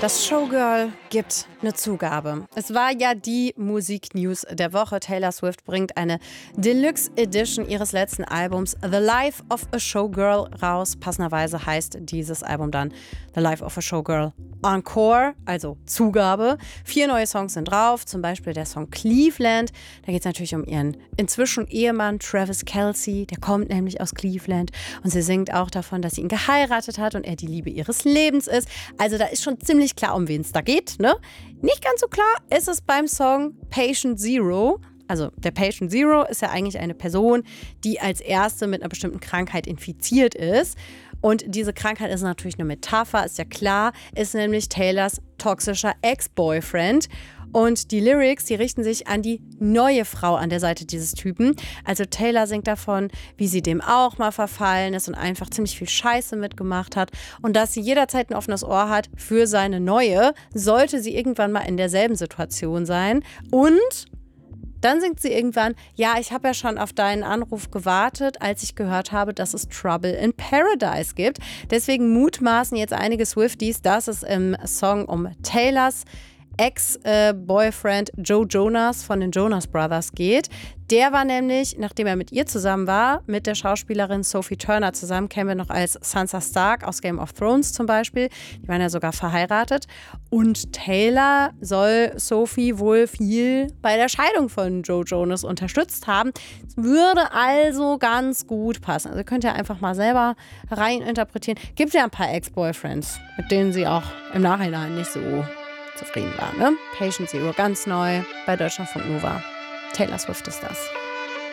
Das Showgirl gibt eine Zugabe. Es war ja die Musik-News der Woche. Taylor Swift bringt eine Deluxe Edition ihres letzten Albums The Life of a Showgirl raus. Passenderweise heißt dieses Album dann The Life of a Showgirl Encore, also Zugabe. 4 neue Songs sind drauf, zum Beispiel der Song Cleveland. Da geht es natürlich um ihren inzwischen Ehemann Travis Kelce. Der kommt nämlich aus Cleveland und sie singt auch davon, dass sie ihn geheiratet hat und er die Liebe ihres Lebens ist. Also da ist schon ziemlich klar, um wen es da geht, ne? Nicht ganz so klar ist es beim Song Patient Zero. Also der Patient Zero ist ja eigentlich eine Person, die als erste mit einer bestimmten Krankheit infiziert ist. Und diese Krankheit ist natürlich eine Metapher, ist ja klar, ist nämlich Taylors toxischer Ex-Boyfriend. Und die Lyrics, die richten sich an die neue Frau an der Seite dieses Typen. Also Taylor singt davon, wie sie dem auch mal verfallen ist und einfach ziemlich viel Scheiße mitgemacht hat. Und dass sie jederzeit ein offenes Ohr hat für seine neue, sollte sie irgendwann mal in derselben Situation sein. Und dann singt sie irgendwann, ja, ich habe ja schon auf deinen Anruf gewartet, als ich gehört habe, dass es Trouble in Paradise gibt. Deswegen mutmaßen jetzt einige Swifties, dass es im Song um Taylors Ex-Boyfriend Joe Jonas von den Jonas Brothers geht. Der war nämlich, nachdem er mit ihr zusammen war, mit der Schauspielerin Sophie Turner zusammen, kennen wir noch als Sansa Stark aus Game of Thrones zum Beispiel. Die waren ja sogar verheiratet. Und Taylor soll Sophie wohl viel bei der Scheidung von Joe Jonas unterstützt haben. Es würde also ganz gut passen. Also könnt ihr einfach mal selber reininterpretieren. Gibt ja ein paar Ex-Boyfriends, mit denen sie auch im Nachhinein nicht so zufrieden war, ne? Patient Zero, ganz neu bei Deutschlandfunk Nova. Taylor Swift ist das.